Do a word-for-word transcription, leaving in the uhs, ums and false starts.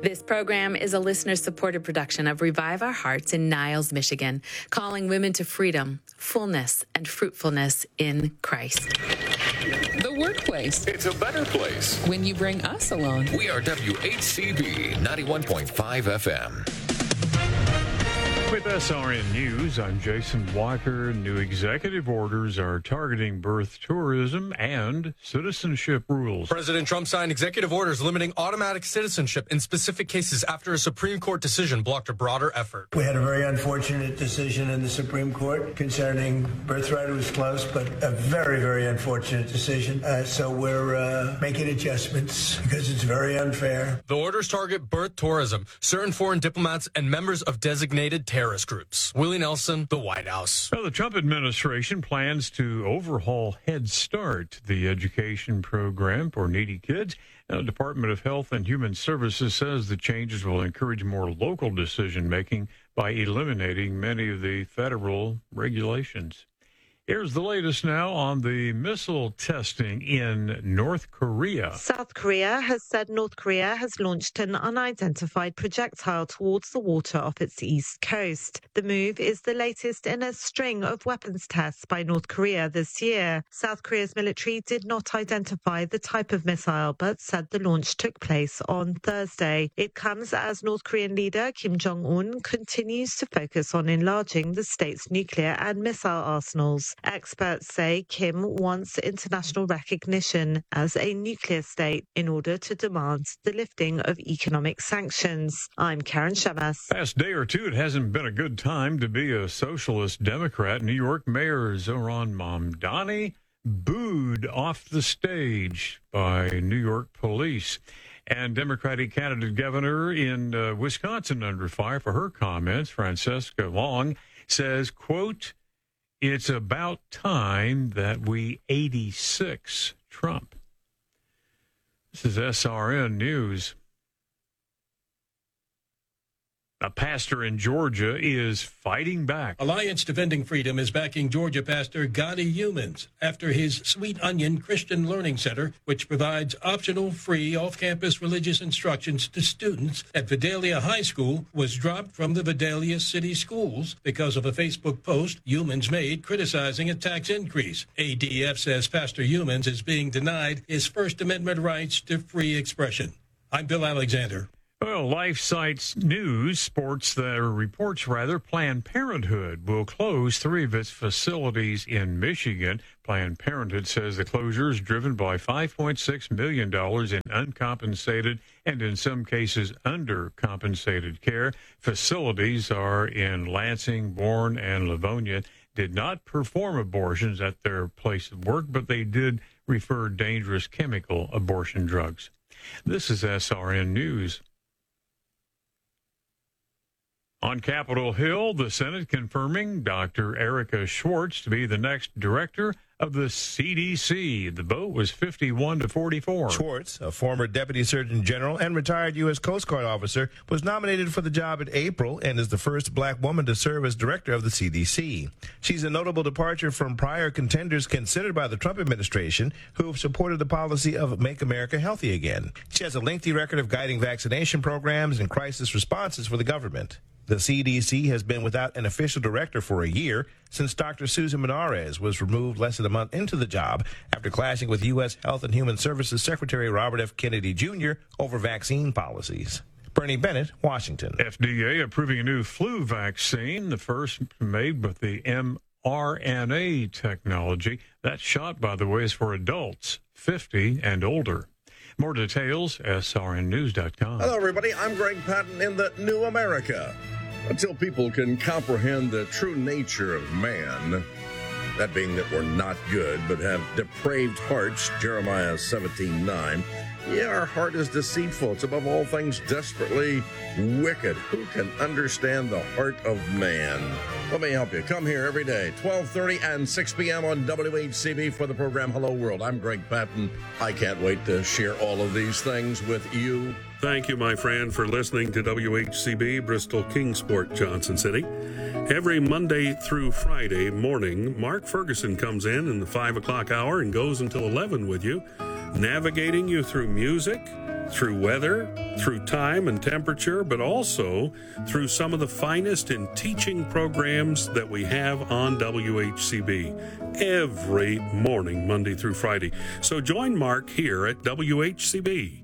This program is a listener-supported production of Revive Our Hearts in Niles, Michigan, calling women to freedom, fullness, and fruitfulness in Christ. The workplace. It's a better place when you bring us along. We are W H C B ninety-one point five F M. With S R N News, I'm Jason Walker. New executive orders are targeting birth tourism and citizenship rules. President Trump signed executive orders limiting automatic citizenship in specific cases after a Supreme Court decision blocked a broader effort. We had a very unfortunate decision in the Supreme Court concerning birthright. It was close, but a very, very unfortunate decision. Uh, so we're uh, making adjustments because it's very unfair. The orders target birth tourism, certain foreign diplomats, and members of designated terrorist groups. Willie Nelson, the White House. Well, the Trump administration plans to overhaul Head Start, the education program for needy kids. Now, the Department of Health and Human Services says the changes will encourage more local decision-making by eliminating many of the federal regulations. Here's the latest now on the missile testing in North Korea. South Korea has said North Korea has launched an unidentified projectile towards the water off its east coast. The move is the latest in a string of weapons tests by North Korea this year. South Korea's military did not identify the type of missile, but said the launch took place on Thursday. It comes as North Korean leader Kim Jong-un continues to focus on enlarging the state's nuclear and missile arsenals. Experts say Kim wants international recognition as a nuclear state in order to demand the lifting of economic sanctions. I'm Karen Shemas. Past day or two, it hasn't been a good time to be a socialist Democrat. New York Mayor Zohran Mamdani booed off the stage by New York police. And Democratic candidate governor in uh, Wisconsin under fire for her comments, Francesca Long, says, quote, "It's about time that we eighty-six Trump." This is S R N News. A pastor in Georgia is fighting back. Alliance Defending Freedom is backing Georgia pastor Gadi Humans after his Sweet Onion Christian Learning Center, which provides optional, free, off-campus religious instructions to students at Vidalia High School, was dropped from the Vidalia City Schools because of a Facebook post Humans made criticizing a tax increase. A D F says Pastor Humans is being denied his First Amendment rights to free expression. I'm Bill Alexander. Well, Life Sites News sports the reports rather Planned Parenthood will close three of its facilities in Michigan. Planned Parenthood says the closure is driven by five point six million dollars in uncompensated and in some cases undercompensated care. Facilities are in Lansing, Bourne, and Livonia. Did not perform abortions at their place of work, but they did refer dangerous chemical abortion drugs. This is S R N News. On Capitol Hill, the Senate confirming Doctor Erica Schwartz to be the next director of the C D C. The vote was fifty-one to forty-four. Schwartz, a former Deputy Surgeon General and retired U S Coast Guard officer, was nominated for the job in April and is the first black woman to serve as director of the C D C. She's a notable departure from prior contenders considered by the Trump administration who have supported the policy of Make America Healthy Again. She has a lengthy record of guiding vaccination programs and crisis responses for the government. The C D C has been without an official director for a year since Doctor Susan Menarez was removed less than a month into the job after clashing with U S Health and Human Services Secretary Robert F. Kennedy Junior over vaccine policies. Bernie Bennett, Washington. F D A approving a new flu vaccine, the first made with the mRNA technology. That shot, by the way, is for adults fifty and older. More details, S R N news dot com. Hello, everybody. I'm Greg Patton in the New America. Until people can comprehend the true nature of man, that being that we're not good but have depraved hearts, Jeremiah seventeen nine, yeah, our heart is deceitful. It's above all things desperately wicked. Who can understand the heart of man? Let me help you. Come here every day, twelve thirty and six p.m. on W H C B for the program Hello World. I'm Greg Patton. I can't wait to share all of these things with you. Thank you, my friend, for listening to W H C B, Bristol Kingsport, Johnson City. Every Monday through Friday morning, Mark Ferguson comes in in the five o'clock hour and goes until eleven with you, navigating you through music, through weather, through time and temperature, but also through some of the finest in teaching programs that we have on W H C B every morning, Monday through Friday. So join Mark here at W H C B.